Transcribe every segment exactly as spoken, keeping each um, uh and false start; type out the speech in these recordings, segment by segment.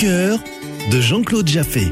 cœur de Jean-Claude Jaffé.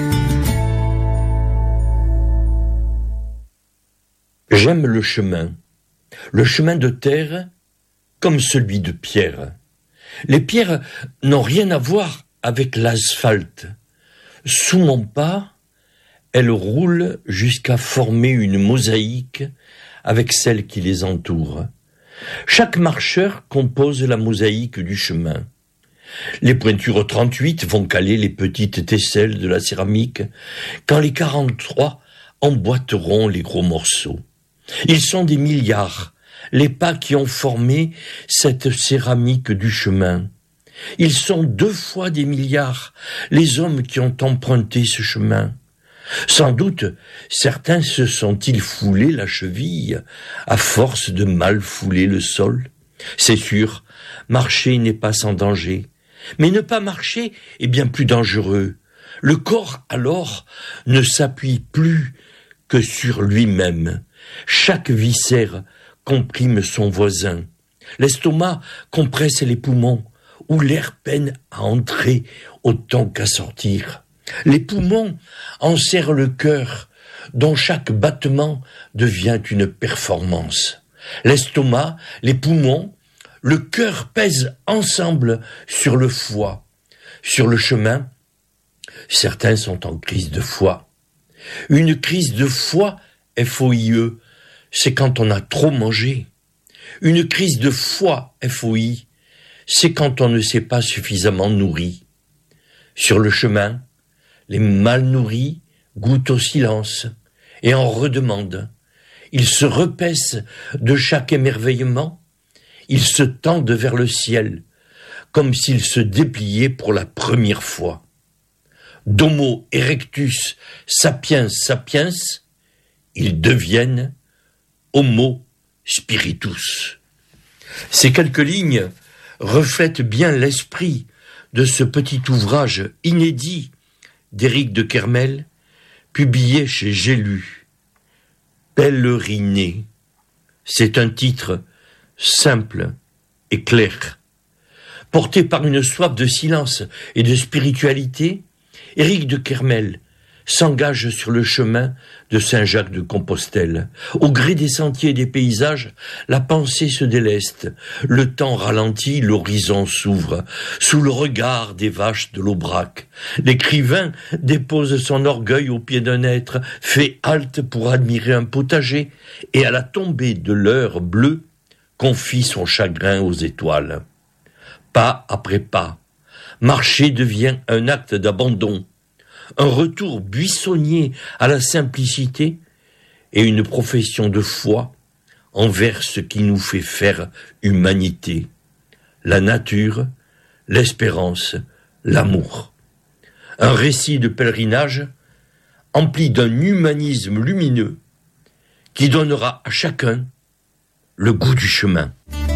J'aime le chemin, le chemin de terre comme celui de pierre. Les pierres n'ont rien à voir avec l'asphalte. Sous mon pas, elles roulent jusqu'à former une mosaïque avec celles qui les entourent. Chaque marcheur compose la mosaïque du chemin. Les pointures trente-huit vont caler les petites tesselles de la céramique, quand les quarante-trois emboîteront les gros morceaux. Ils sont des milliards, les pas qui ont formé cette céramique du chemin. Ils sont deux fois des milliards, les hommes qui ont emprunté ce chemin. Sans doute, certains se sont-ils foulés la cheville, à force de mal fouler le sol. C'est sûr, marcher n'est pas sans danger, mais ne pas marcher est bien plus dangereux. Le corps, alors, ne s'appuie plus que sur lui-même. Chaque viscère comprime son voisin. L'estomac compresse les poumons, où l'air peine à entrer autant qu'à sortir. Les poumons enserrent le cœur, dont chaque battement devient une performance. L'estomac, les poumons, le cœur pèsent ensemble sur le foie. Sur le chemin, certains sont en crise de foie. Une crise de foie, F O I E, c'est quand on a trop mangé. Une crise de foie, F O I, c'est quand on ne s'est pas suffisamment nourri. Sur le chemin, les mal nourris goûtent au silence et en redemandent. Ils se repaissent de chaque émerveillement. Ils se tendent vers le ciel, comme s'ils se dépliaient pour la première fois. D'Homo erectus sapiens sapiens, ils deviennent Homo spiritus. Ces quelques lignes reflètent bien l'esprit de ce petit ouvrage inédit d'Éric de Kermel, publié chez J'ai lu. Pèleriner. C'est un titre simple et clair. Porté par une soif de silence et de spiritualité, Éric de Kermel s'engage sur le chemin de Saint-Jacques de Compostelle. Au gré des sentiers et des paysages, la pensée se déleste. Le temps ralentit, l'horizon s'ouvre. Sous le regard des vaches de l'Aubrac, l'écrivain dépose son orgueil au pied d'un être, fait halte pour admirer un potager, et à la tombée de l'heure bleue, confie son chagrin aux étoiles. Pas après pas, marcher devient un acte d'abandon, un retour buissonnier à la simplicité et une profession de foi envers ce qui nous fait faire humanité, la nature, l'espérance, l'amour. Un récit de pèlerinage empli d'un humanisme lumineux qui donnera à chacun le goût du chemin.